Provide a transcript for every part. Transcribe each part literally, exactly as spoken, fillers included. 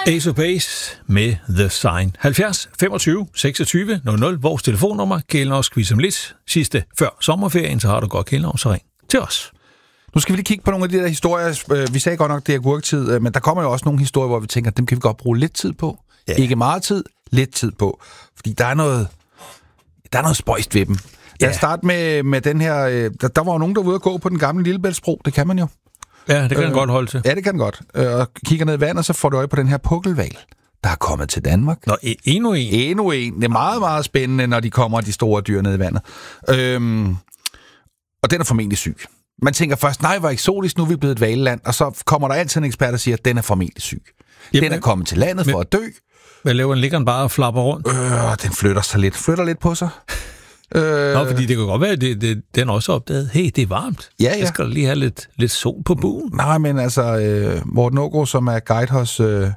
Ace of Base med The Sign. halvfjerds femogtyve seksogtyve nul nul, vores telefonnummer. Kælenårs quiz om lidt. Sidste før sommerferien, så har du godt Kælenårs, så ring til os. Nu skal vi lige kigge på nogle af de der historier. Vi sagde godt nok, det er agurktid, men der kommer jo også nogle historier, hvor vi tænker, dem kan vi godt bruge lidt tid på. Ja. Ikke meget tid, lidt tid på. Fordi der er noget, der er noget spøjst ved dem. Lad os starte med, med den her... Der, der var jo nogen, der var ude at gå på den gamle Lillebæltsbro. Det kan man jo. Ja, det kan den øh, godt holde til. Ja, det kan den godt. Øh, og kigger ned i vandet, så får du øje på den her pukkelhval, der er kommet til Danmark. Nå, endnu en. Endnu en. Det er meget, meget spændende, når de kommer, de store dyr ned i vandet. Øhm, og den er formentlig syg. Man tænker først, nej, hvor eksotisk, nu er vi blevet et hvaleland. Og så kommer der altid en ekspert, der siger, at den er formentlig syg. Jamen, den er kommet til landet men, for at dø. Hvad laver den? Ligger den bare og flapper rundt? Øh, den flytter sig lidt. Flytter lidt på sig. Øh, Nå, fordi det kan godt være, at det, det, den også opdaget. Hey, det er varmt. Ja, ja. Jeg skal lige have lidt, lidt sol på buen. Nej, men altså, øh, Morten Ågaard, som er guide hos øh,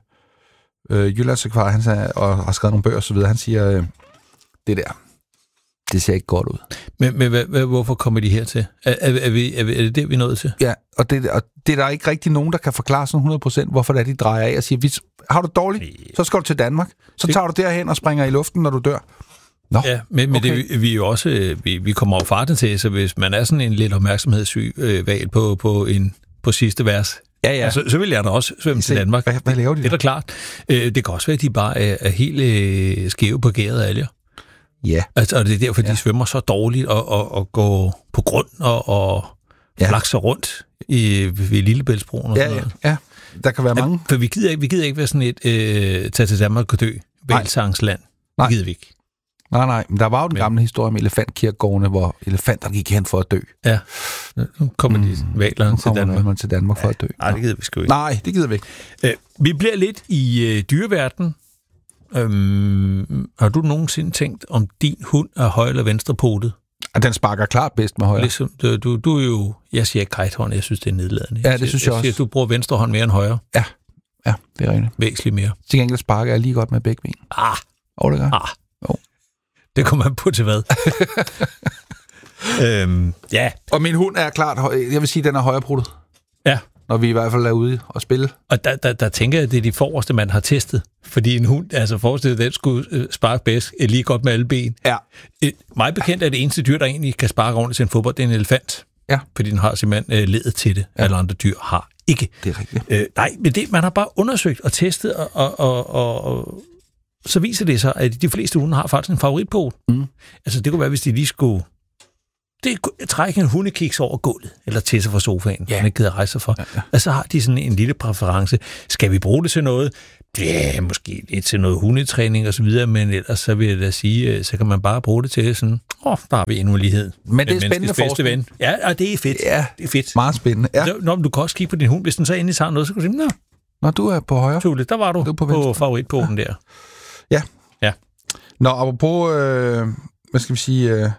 øh, Jyllandsakvar, han sagde, og har skrevet nogle bøger og så videre, han siger, øh, det der, det ser ikke godt ud. Men, men hvad, hvad, hvorfor kommer de hertil? Er, er, er, vi, er, vi, er det det, vi er nået til? Ja, og det, og det er der ikke rigtig nogen, der kan forklare sådan hundrede procent, hvorfor det er, de drejer af og siger, hvis, har du dårligt, så skal du til Danmark. Så tager du derhen og springer i luften, når du dør. Nå, ja, men, men okay. det, vi er jo også, vi, vi kommer jo farten til, så hvis man er sådan en lidt opmærksomhedssyg øh, valg på, på, en, på sidste vers, ja, ja. Så, så vil jeg da også svømme til Danmark. Hvad, hvad laver de? Det er da klart. Øh, det kan også være, at de bare er, er helt øh, skæve på gæret alger. Ja. Altså, og det er derfor, ja. de svømmer så dårligt og, og, og går på grund og, og ja. flakser rundt i, ved Lillebæltsbroen. Og ja, sådan noget. Ja, ja. Der kan være mange. Ja, for vi gider ikke, vi gider ikke være sådan et øh, tage til Danmark og dø. Vælsangsland. Det gider vi ikke. Nej, nej, men der var jo den gamle historie om elefantkirkegårdene, hvor elefanterne gik hen for at dø. Ja, nu kommer de mm. valerne til Danmark. Nu til Danmark for ja. at dø. Nej, det gider vi sgu ikke. Nej, det gider vi ikke. Øh, vi bliver lidt i øh, dyreverdenen. Øhm, har du nogensinde tænkt, om din hund er højre eller venstrepotet? Den sparker klart bedst med højre. Ligesom, du, du, du er jo... Jeg siger kajthånd, jeg synes, det er nedladende. Ja, det synes jeg, jeg også. Siger, du bruger venstre hånd mere end højre. Ja, ja, det er rigtigt. Væsentligt mere. Til gengæld sparker jeg lige godt med begge ben. Ah. Og det gør. Ah. Oh. Det kommer man på til hvad? øhm, ja. Og min hund er klart, jeg vil sige, den er højrepotet. Ja. Når vi i hvert fald er ude og spille. Og der, der, der tænker jeg, at det er de forreste, man har testet. Fordi en hund, altså forestillet, den skulle sparke bedst lige godt med alle ben. Ja. Et, meget bekendt er det eneste dyr, der egentlig kan sparke ordentligt til en fodbold, det er en elefant. Ja. Fordi den har simpelthen øh, ledet til det. Ja. Alle andre dyr har ikke. Det er rigtigt. Øh, nej, men det, man har bare undersøgt og testet, og, og, og, og, og så viser det sig, at de fleste hunde har faktisk en favoritpot. Mm. Altså det kunne være, hvis de lige skulle det trække en hundekiks over gulvet, eller tisse fra sofaen, ja. Man ikke gider rejse sig for. Ja, ja. Og så har de sådan en lille præference. Skal vi bruge det til noget? Ja, måske lidt til noget hundetræning og så videre, men ellers så vil jeg da sige, så kan man bare bruge det til sådan, åh, oh, der har vi endnu en lighed. Men det er spændende forskning. Ja, og det er fedt. Ja, det er fedt. Meget spændende. Ja. Så, når du kan også kigge på din hund, hvis den så endelig tager noget, så kan du sige, nå. Når du er på højre. Tule, der var du, du på, på favoritpoten ja. Der. Ja. Ja. Nå, apropos, øh, hvad skal vi sige, øh,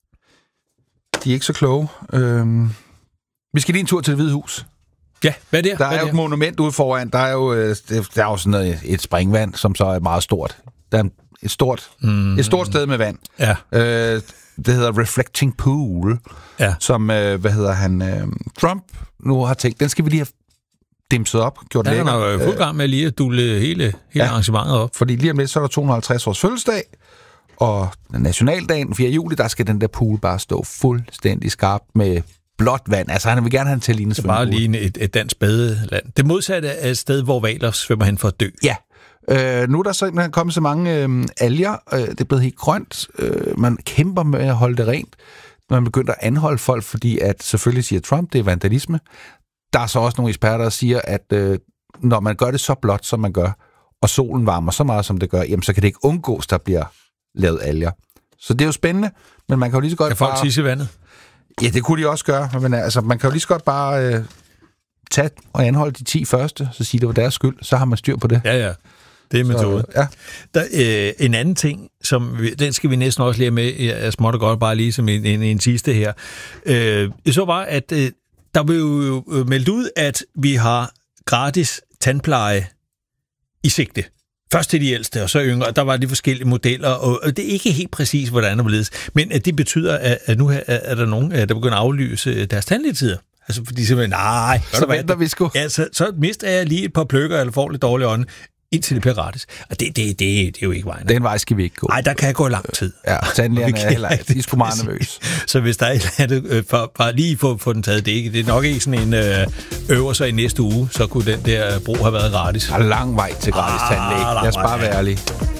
de er ikke så kloge. Øh, vi skal lige en tur til Det Hvide Hus. Ja, hvad er det? Der er hvad jo er et monument ude foran. Der er jo, der er jo sådan noget, et springvand, som så er meget stort. Der er et stort, mm. et stort sted med vand. Ja. Øh, det hedder Reflecting Pool, ja. Som, øh, hvad hedder han, øh, Trump nu har tænkt, den skal vi lige have dimset op, gjort ja, lækker. Han er jo fuld gang med lige at dulle hele, hele ja. Arrangementet op. Fordi lige om lidt, så er der to hundrede og halvtreds års fødselsdag, og nationaldagen, fjerde juli, der skal den der pool bare stå fuldstændig skarpt med blåt vand. Altså, han vil gerne have den til at ligne det er bare lige et, et dansk badeland. Det modsatte er et sted, hvor hvaler svømmer hen for at dø. Ja. Øh, nu er der simpelthen kommet så mange øh, alger. Øh, det er blevet helt grønt. Øh, man kæmper med at holde det rent. Man begynder at anholde folk, fordi at selvfølgelig siger Trump, det er vandalisme. Der er så også nogle eksperter, der siger, at øh, når man gør det så blåt, som man gør, og solen varmer så meget, som det gør, jamen, så kan det ikke undgås, der bliver lavet alger. Så det er jo spændende, men man kan jo lige så godt kan folk bare... tisse i vandet? Ja, det kunne de også gøre, men altså, man kan jo lige så godt bare øh, tage og anholde de ti første, så sige, det var deres skyld, så har man styr på det. Ja, ja. Det er metode. Så, ja. Der, øh, en anden ting, som vi, den skal vi næsten også lære med, jeg småt og godt bare lige som en, en, en sidste her. Øh, så var, at øh, der blev jo meldt ud, at vi har gratis tandpleje i sigte. Først til de ældste, og så yngre. Der var de forskellige modeller, og det er ikke helt præcis, hvordan det var ledes. Men det betyder, at nu er der nogen, der begynder at aflyse deres tandlægetider. Altså, fordi simpelthen, nej. Så venter vi sgu. Ja, så, så mister jeg lige et par pløkker, eller får lidt dårlig ånd. indtil det bliver gratis. Og det, det, det, det er jo ikke vejen. Den vej skal vi ikke gå. Nej, der kan gå lang tid. Ja, tandlægerne er heller de er sgu meget nervøse. Så hvis der er et eller andet, øh, for, bare lige få, få den taget, det er, ikke, det er nok ikke sådan en øh, øver sig i næste uge, så kunne den der bro have været gratis. Der er lang vej til gratis Ah, tandlæge. Lad os bare være ærlige.